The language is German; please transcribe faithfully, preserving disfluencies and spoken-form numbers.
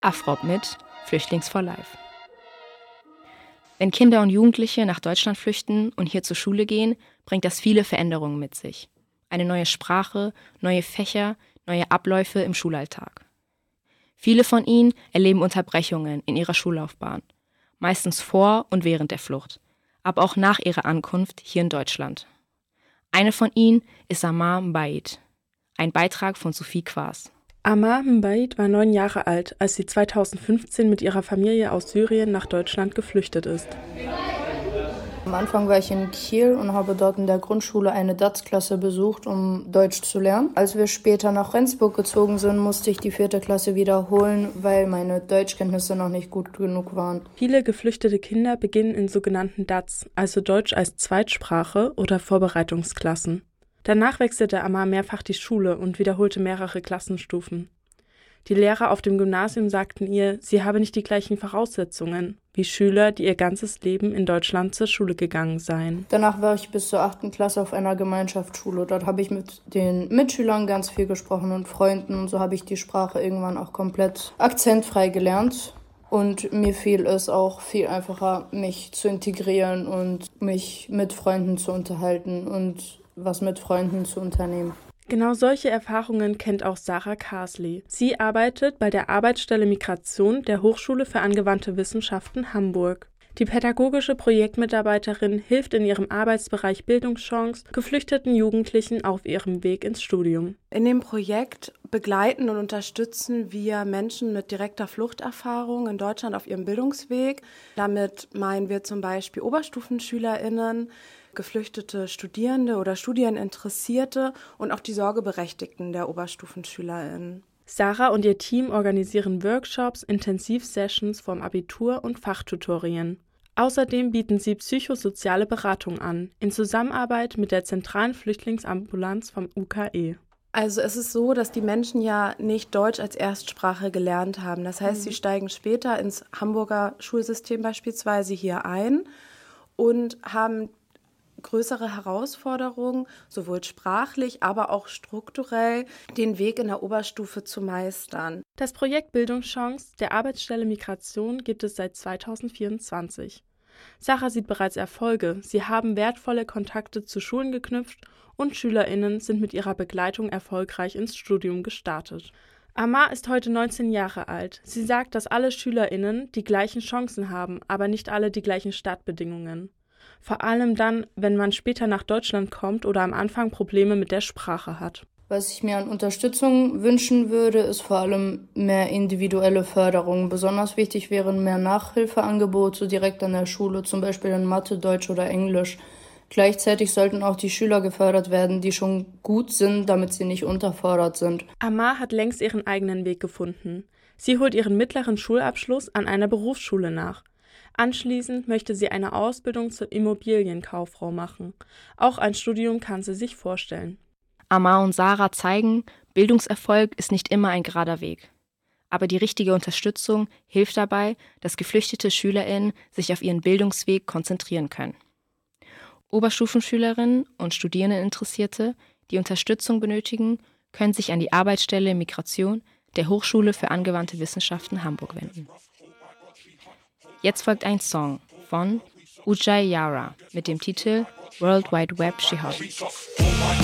Afrop mit Flüchtlings for Life. Wenn Kinder und Jugendliche nach Deutschland flüchten und hier zur Schule gehen, bringt das viele Veränderungen mit sich. Eine neue Sprache, neue Fächer, neue Abläufe im Schulalltag. Viele von ihnen erleben Unterbrechungen in ihrer Schullaufbahn, meistens vor und während der Flucht, aber auch nach ihrer Ankunft hier in Deutschland. Eine von ihnen ist Amar Mbaid, ein Beitrag von Sophie Quaas. Amar Mbaid war neun Jahre alt, als sie zweitausendfünfzehn mit ihrer Familie aus Syrien nach Deutschland geflüchtet ist. Am Anfang war ich in Kiel und habe dort in der Grundschule eine D A Z Klasse besucht, um Deutsch zu lernen. Als wir später nach Rendsburg gezogen sind, musste ich die vierte Klasse wiederholen, weil meine Deutschkenntnisse noch nicht gut genug waren. Viele geflüchtete Kinder beginnen in sogenannten D A Z, also Deutsch als Zweitsprache oder Vorbereitungsklassen. Danach wechselte Amar mehrfach die Schule und wiederholte mehrere Klassenstufen. Die Lehrer auf dem Gymnasium sagten ihr, sie habe nicht die gleichen Voraussetzungen wie Schüler, die ihr ganzes Leben in Deutschland zur Schule gegangen seien. Danach war ich bis zur achten Klasse auf einer Gemeinschaftsschule. Dort habe ich mit den Mitschülern ganz viel gesprochen und Freunden. Und so habe ich die Sprache irgendwann auch komplett akzentfrei gelernt. Und mir fiel es auch viel einfacher, mich zu integrieren und mich mit Freunden zu unterhalten und was mit Freunden zu unternehmen. Genau solche Erfahrungen kennt auch Sarah Karsley. Sie arbeitet bei der Arbeitsstelle Migration der Hochschule für angewandte Wissenschaften Hamburg. Die pädagogische Projektmitarbeiterin hilft in ihrem Arbeitsbereich Bildungschance geflüchteten Jugendlichen auf ihrem Weg ins Studium. In dem Projekt begleiten und unterstützen wir Menschen mit direkter Fluchterfahrung in Deutschland auf ihrem Bildungsweg. Damit meinen wir zum Beispiel OberstufenschülerInnen, geflüchtete Studierende oder Studieninteressierte und auch die Sorgeberechtigten der OberstufenschülerInnen. Sarah und ihr Team organisieren Workshops, Intensivsessions vorm Abitur und Fachtutorien. Außerdem bieten sie psychosoziale Beratung an, in Zusammenarbeit mit der zentralen Flüchtlingsambulanz vom U K E. Also es ist so, dass die Menschen ja nicht Deutsch als Erstsprache gelernt haben. Das heißt, mhm. sie steigen später ins Hamburger Schulsystem beispielsweise hier ein und haben größere Herausforderungen, sowohl sprachlich, aber auch strukturell, den Weg in der Oberstufe zu meistern. Das Projekt Bildungschance der Arbeitsstelle Migration gibt es seit zweitausendvierundzwanzig. Sarah sieht bereits Erfolge, sie haben wertvolle Kontakte zu Schulen geknüpft und SchülerInnen sind mit ihrer Begleitung erfolgreich ins Studium gestartet. Amar ist heute neunzehn Jahre alt. Sie sagt, dass alle SchülerInnen die gleichen Chancen haben, aber nicht alle die gleichen Startbedingungen. Vor allem dann, wenn man später nach Deutschland kommt oder am Anfang Probleme mit der Sprache hat. Was ich mir an Unterstützung wünschen würde, ist vor allem mehr individuelle Förderung. Besonders wichtig wären mehr Nachhilfeangebote direkt an der Schule, zum Beispiel in Mathe, Deutsch oder Englisch. Gleichzeitig sollten auch die Schüler gefördert werden, die schon gut sind, damit sie nicht unterfordert sind. Amar hat längst ihren eigenen Weg gefunden. Sie holt ihren mittleren Schulabschluss an einer Berufsschule nach. Anschließend möchte sie eine Ausbildung zur Immobilienkauffrau machen. Auch ein Studium kann sie sich vorstellen. Amar und Sarah zeigen, Bildungserfolg ist nicht immer ein gerader Weg. Aber die richtige Unterstützung hilft dabei, dass geflüchtete SchülerInnen sich auf ihren Bildungsweg konzentrieren können. Oberstufenschülerinnen und Studierendeninteressierte, die Unterstützung benötigen, können sich an die Arbeitsstelle Migration der Hochschule für angewandte Wissenschaften Hamburg wenden. Jetzt folgt ein Song von Ujai Yara mit dem Titel World Wide Web Shihab.